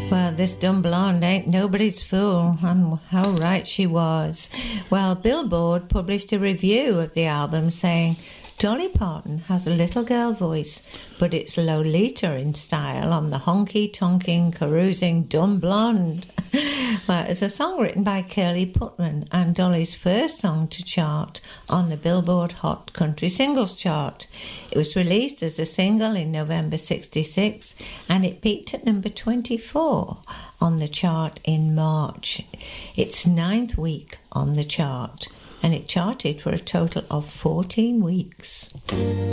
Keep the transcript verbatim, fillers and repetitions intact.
Well, this dumb blonde ain't nobody's fool, and how right she was. Well, Billboard published a review of the album saying, Dolly Parton has a little girl voice, but it's Lolita in style on the honky-tonking, carousing dumb blonde. Well, it's a song written by Curly Putman and Dolly's first song to chart on the Billboard Hot Country Singles chart. It was released as a single in November sixty-six, and it peaked at number twenty-four on the chart in March. Its ninth week on the chart, and it charted for a total of fourteen weeks.